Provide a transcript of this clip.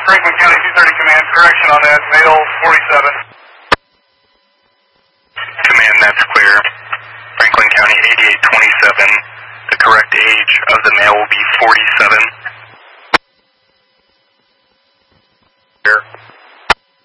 Franklin County 230 Command, correction on that, male 47. Command, that's clear. Franklin County 8827. The correct age of the male will be 47.